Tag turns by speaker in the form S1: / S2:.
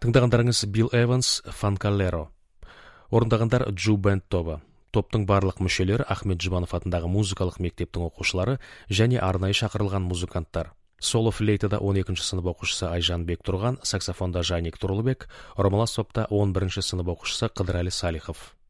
S1: Тыңдағандарыңыз Билл Эванс, Фанкалеро. Орындағандар Джу Бенд тобы. Топтың барлық мүшелері Ахмет Жұбанов атындағы музыкалық мектептің оқушылары және арнайы шақырылған музыканттар. Соло флейтада 12-ші сынып оқушысы Айжан Бектұрған, саксофонда Жаник Тұрлыбек, ұрмалас топта 11-ші сынып оқушысы Қыдырәлі Салихов.